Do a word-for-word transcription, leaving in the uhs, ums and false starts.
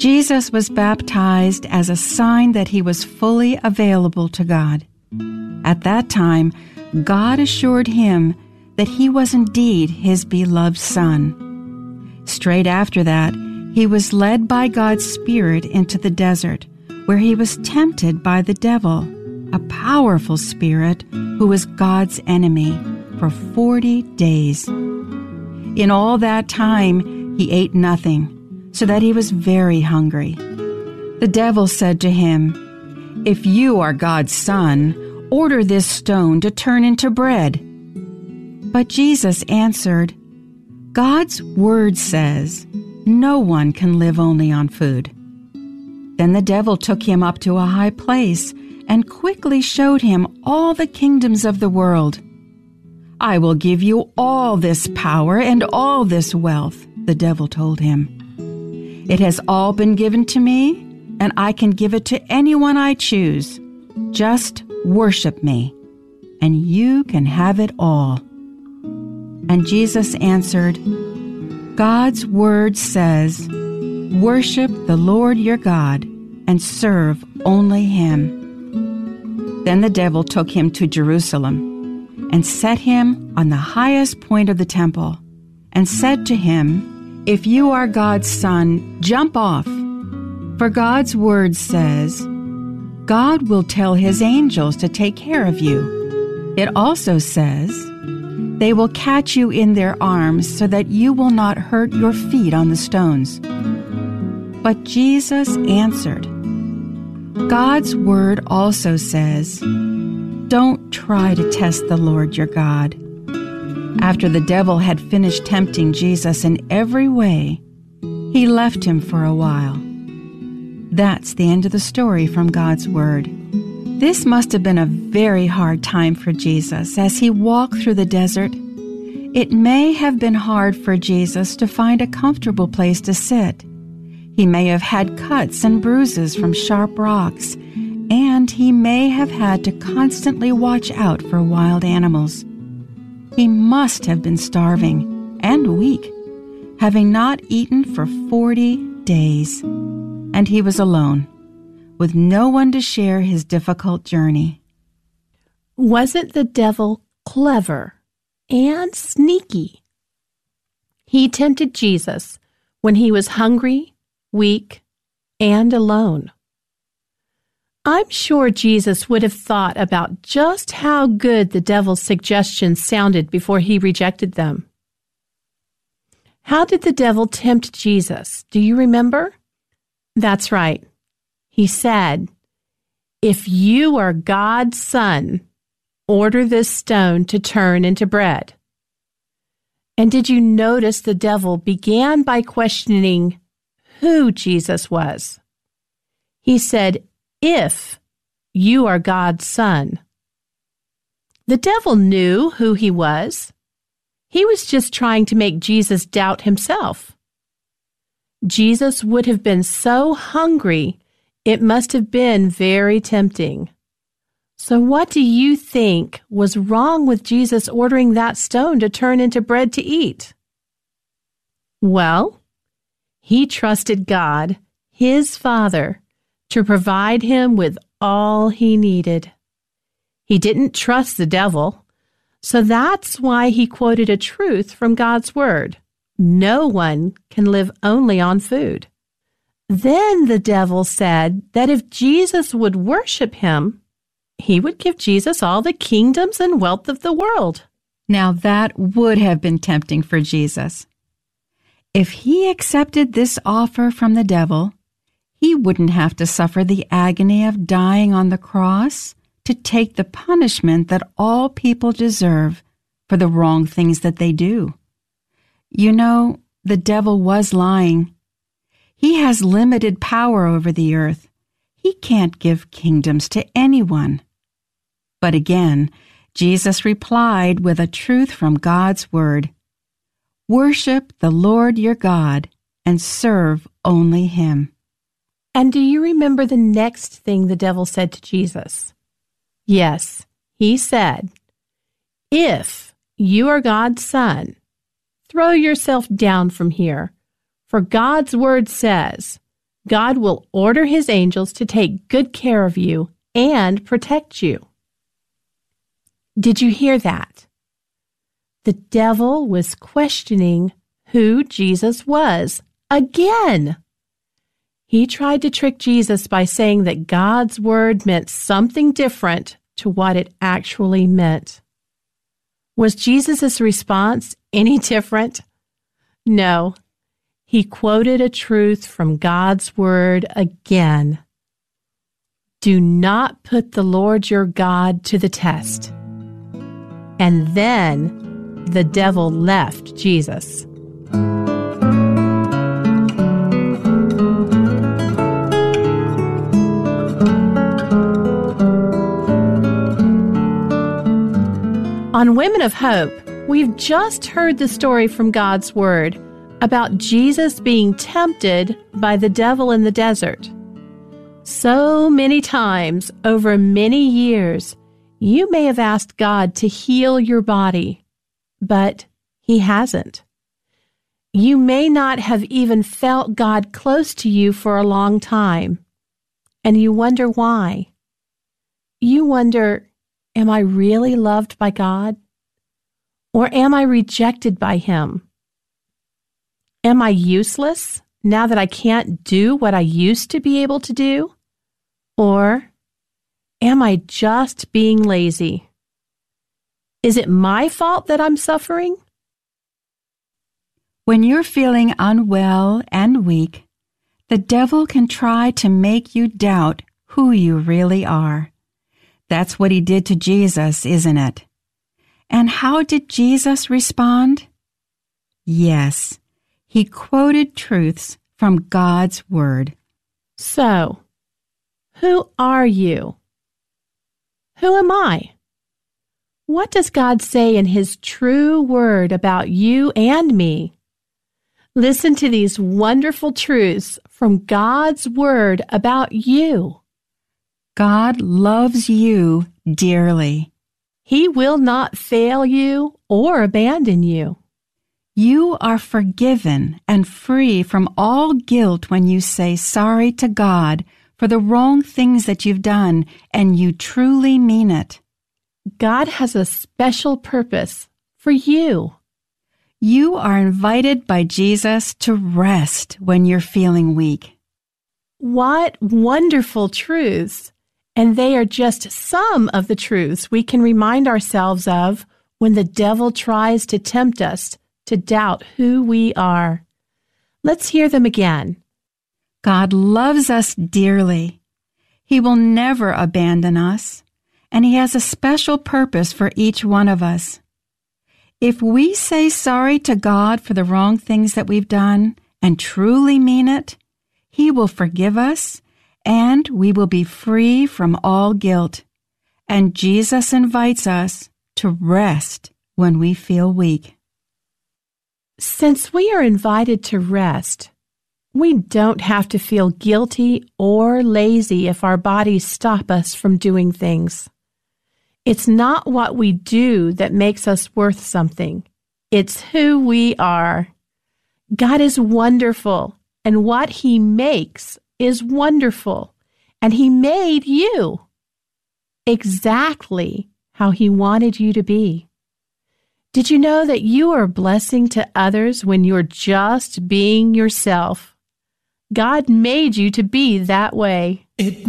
Jesus was baptized as a sign that he was fully available to God. At that time, God assured him that he was indeed his beloved Son. Straight after that, he was led by God's Spirit into the desert, where he was tempted by the devil, a powerful spirit who was God's enemy, for forty days. In all that time, he ate nothing, so that he was very hungry. The devil said to him, "If you are God's Son, order this stone to turn into bread." But Jesus answered, "God's word says, no one can live only on food." Then the devil took him up to a high place and quickly showed him all the kingdoms of the world. "I will give you all this power and all this wealth," the devil told him. "It has all been given to me, and I can give it to anyone I choose. Just worship me, and you can have it all." And Jesus answered, "God's word says, worship the Lord your God and serve only him." Then the devil took him to Jerusalem and set him on the highest point of the temple and said to him, "If you are God's Son, jump off. For God's word says, God will tell his angels to take care of you. It also says, they will catch you in their arms so that you will not hurt your feet on the stones." But Jesus answered, "God's word also says, don't try to test the Lord your God." After the devil had finished tempting Jesus in every way, he left him for a while. That's the end of the story from God's Word. This must have been a very hard time for Jesus as he walked through the desert. It may have been hard for Jesus to find a comfortable place to sit. He may have had cuts and bruises from sharp rocks, and he may have had to constantly watch out for wild animals. He must have been starving and weak, having not eaten for forty days. And he was alone, with no one to share his difficult journey. Wasn't the devil clever and sneaky? He tempted Jesus when he was hungry, weak, and alone. I'm sure Jesus would have thought about just how good the devil's suggestions sounded before he rejected them. How did the devil tempt Jesus? Do you remember? That's right. He said, "If you are God's Son, order this stone to turn into bread." And did you notice the devil began by questioning who Jesus was? He said, "If you are God's Son." The devil knew who he was. He was just trying to make Jesus doubt himself. Jesus would have been so hungry, it must have been very tempting. So what do you think was wrong with Jesus ordering that stone to turn into bread to eat? Well, he trusted God, his Father, to provide him with all he needed. He didn't trust the devil, so that's why he quoted a truth from God's Word. No one can live only on food. Then the devil said that if Jesus would worship him, he would give Jesus all the kingdoms and wealth of the world. Now that would have been tempting for Jesus. If he accepted this offer from the devil, he wouldn't have to suffer the agony of dying on the cross to take the punishment that all people deserve for the wrong things that they do. You know, the devil was lying. He has limited power over the earth. He can't give kingdoms to anyone. But again, Jesus replied with a truth from God's Word. Worship the Lord your God and serve only him. And do you remember the next thing the devil said to Jesus? Yes, he said, "If you are God's Son, throw yourself down from here, for God's Word says, God will order his angels to take good care of you and protect you. Did you hear that? The devil was questioning who Jesus was again. He tried to trick Jesus by saying that God's word meant something different to what it actually meant. Was Jesus' response any different? No. He quoted a truth from God's word again. Do not put the Lord your God to the test. And then the devil left Jesus. On Women of Hope, we've just heard the story from God's Word about Jesus being tempted by the devil in the desert. So many times over many years, you may have asked God to heal your body, but He hasn't. You may not have even felt God close to you for a long time, and you wonder why. You wonder, am I really loved by God? Or am I rejected by Him? Am I useless now that I can't do what I used to be able to do? Or am I just being lazy? Is it my fault that I'm suffering? When you're feeling unwell and weak, the devil can try to make you doubt who you really are. That's what he did to Jesus, isn't it? And how did Jesus respond? Yes, he quoted truths from God's Word. So, who are you? Who am I? What does God say in His true Word about you and me? Listen to these wonderful truths from God's Word about you. God loves you dearly. He will not fail you or abandon you. You are forgiven and free from all guilt when you say sorry to God for the wrong things that you've done, and you truly mean it. God has a special purpose for you. You are invited by Jesus to rest when you're feeling weak. What wonderful truths! And they are just some of the truths we can remind ourselves of when the devil tries to tempt us to doubt who we are. Let's hear them again. God loves us dearly. He will never abandon us, and He has a special purpose for each one of us. If we say sorry to God for the wrong things that we've done and truly mean it, He will forgive us, and we will be free from all guilt. And Jesus invites us to rest when we feel weak. Since we are invited to rest, we don't have to feel guilty or lazy if our bodies stop us from doing things. It's not what we do that makes us worth something. It's who we are. God is wonderful, and what He makes is wonderful, and He made you exactly how He wanted you to be. Did you know that you are a blessing to others when you're just being yourself? God made you to be that way. It